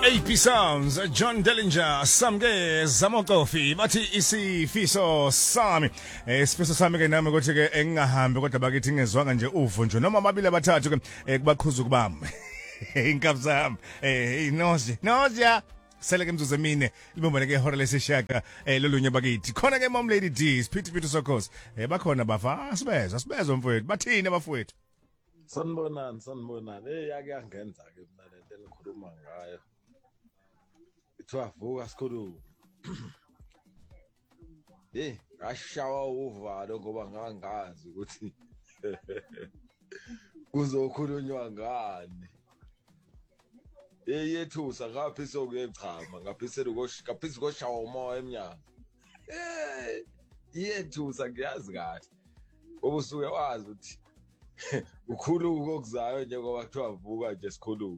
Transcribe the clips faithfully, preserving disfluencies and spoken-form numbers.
A P Sounds, John Dellinger, Samke Zamokofi, bathi isifiso sami. Eh isifiso sami ke nami ukuthi ke engingahambi kodwa bakithi ngezwanga nje uvo nje noma ababili abathathu ke kubaqhuzu kubami. Inkapi zami. Eh inozi, nozia. Sele ke mzuzu emine libombane ke ihora lesishaka eh lolunye bakithi. Khona ke Mom Lady D, Speed Speed Sokos. Eh bakhona bafa, asibeza, asibeza mfowethu. Bathini abafowethu? Sanibonani, sanibonani. Eh yake yangenza ke mina lento elikhuluma ngayo. Ithiwa vuka sikhuluma. Eh, ashawa uvalo ngoba ngangazi ukuthi kuzokhulunywa ngani. Eh yethusa ngaphi sokuyichama, ngaphisela kosh, ngaphisi koshawa umoya eminyango. Eh, yethusa ngiyazi kahle. Obusuke wazi ukuthi ukhuluko okuzayo nje ngoba kuthiwa vuka nje sikhuluma.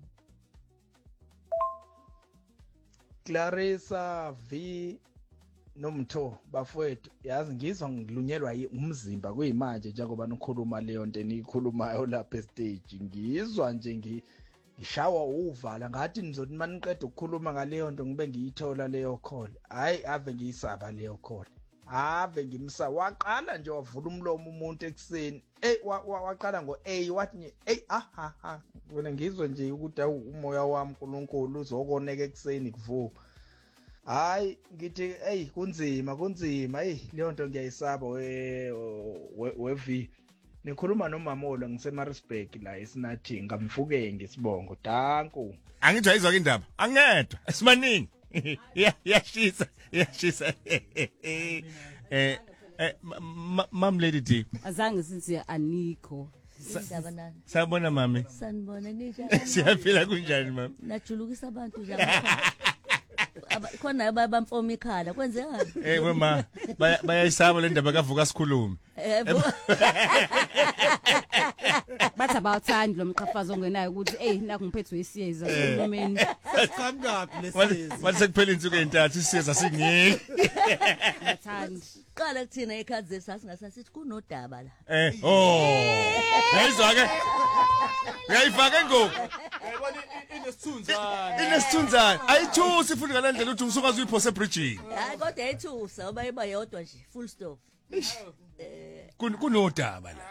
Clarissa V Nomtho bafowethu yazi ngizwa ngilunyelwa umzimba kuyimanje njengoba nikhuluma leyo nto enikhulumayo lapha estage ngizwa nje ngi ngishawa uvala ngathi nizothi maniqeda ukukhuluma ngaleyo nto ngibe ngiyithola leyo call hayi ave ngiyisaba leyo call ave ngimsa waqala nje wavula umlomo umuntu ekseni eh waqala ngo A wathi eh aha ha wena ngizwe nje ukuthi umoya wami uNkulunkulu uzokoneka ekseni kuvuka hayi ngithi hey kunzima kunzima hey leyo nto ngiyayisaba we we V nikhuluma nomamolo ngiseMaritzburg la esinathi ngamvuke ngesibongo danku Angijwayizwa ke indaba angedwa esimaningi ya yashisa yashisa eh eh Mom Lady D azange sithi anikho indaba nani sabona mami sanibona nisha siyaphila kunjani mami najulukisa abantu njalo khona abamfomi ikhala kwenzekani eh wema bayayisaba le ndaba kavuka sikhulume bathi abathandi lo mqhafazo ongenayo ukuthi hey naku ngiphethe isiyeza ekhulumeni siqhamkapi lesiyeza wathi sekuphela insuku entathu isiyeza singiki bathandi qala kuthina ekhadze sasingasithi kunodaba la eh oh yayizwa ke uyayifaka ngoku yayibona inesithunzana inesithunzana ayithusi futhi ngalandlela ukuthi usuka uyiphose ebridging hayi kodwa ethusa oba iba yodwa nje full stop kun kunodaba la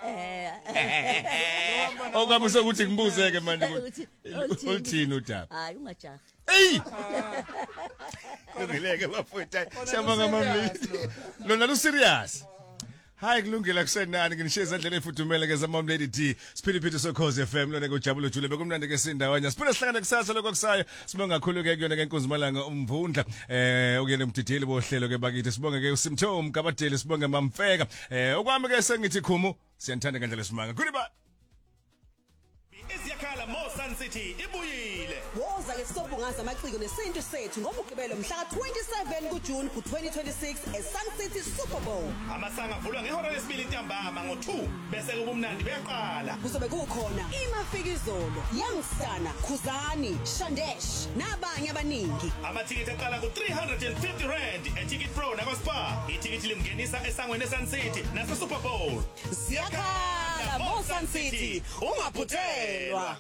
eh okwabe sokuthi ngibuzeke manje ukuthi uthini udaba hayi ungajaha hey ngileke bafowethu siyabonga mamli lona lu serious Hayi kulungile kusenani nginishiye izandleni efudumele ke Mom Lady D Speedy Sokos F M lona kujabulo jule bekumnandi ke sindawanya siphinde sihlangane kusasa lokusayo sibonga kakhulu ke kuyona ke inkunzi malanga umvundla eh ukuyena umdideli bohlelo ke bakithi sibonga ke uSimtho Mgabadeli sibonga Mamfeka eh okwami ke sengithi khumu siyanthanda ngandlela simanga goodbye Iziyakhala Mo Sun City ibuyile. Woza ke sobungaza amaciko nesintu sethu ngoba ugqibelo mhla ka twenty-seven kuJune ku twenty twenty-six eSun City Super Bowl. Amasanga avulwa ngehora lesibili ntambama ngo two bese kubumnandi beqala. Kuzobe kukhona imafikizolo, Youngsana, Khuzani, Shandesh nabanye abaningi. Amathiketi aqala ku three hundred fifty rand eTicket Pro na Spa. Itikiti limngenisa esangweni eSun City nase Super Bowl. Siyakhala Mo Sun City ungaphuthelwa.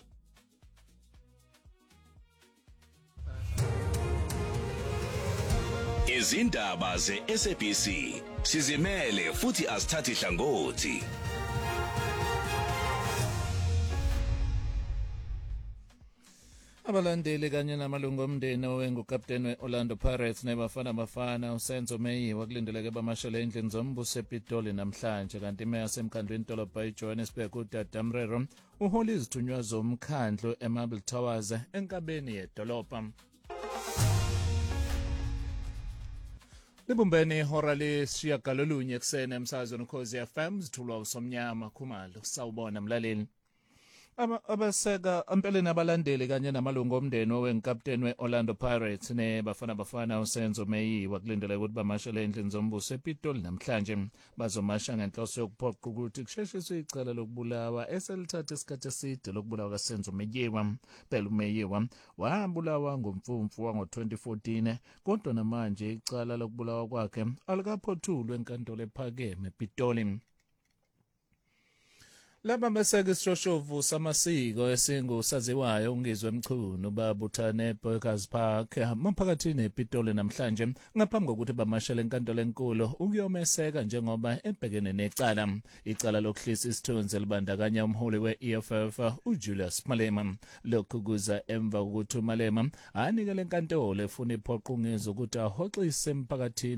Izindaba ze-S A B C sizimele futhi asithathi hlangothi. Abalandeli kanye namalungu omndeni owengukapteni we-Orlando Pirates nebafana bafana uSenzo Meyiwa kulindeleke bamashela endlini zombuso ePitoli namhlanje kanti imeya semkhandlweni dolobha eJohannesburg uDada Mrero uhola izithunywa zomkhandlu eMarble Towers enkabeni yedolobha. Libumbeni ihora lesishiyagalolunye ekuseni emsakazweni Ukhozi F M zithulwa uSomnyama Khumalo sawubona mlaleli. Abaseka empeleni abalandeli kanye namalungu omndeni owengukapteni we-Orlando Pirates nebafana bafana uSenzo Meyiwa kulindeleke ukuthi bamashela endlini zombuso ePitoli namhlanje bazomasha ngenhloso yokuphoqa ukuthi kusheshiswe icala lokubulawa eselithatha isikhathi eside lokubulawa kaSenzo Meyiwa. Phela uMeyiwa wabulawa ngomfumfu wango twenty fourteen kodwa namanje icala lokubulawa kwakhe alikaphothulwe enkantolo ephakeme ePitoli. Laba beseka isishoshovu samasiko esingusaziwayo ungizwe emchunu babuthane eBurgers Park maphakathi nePitoli namhlanje ngaphambi kokuthi bamashele enkantolo enkulu ukuyomeseka njengoba ebhekene necala icala lokuhlisa isithunzi libandakanya umholi we-E F F uJulius Malema. Lokhu kuza emva kokuthi uMalema anikele enkantolo efuna iphoqo ungezo ukuthi ahoxise emphakathini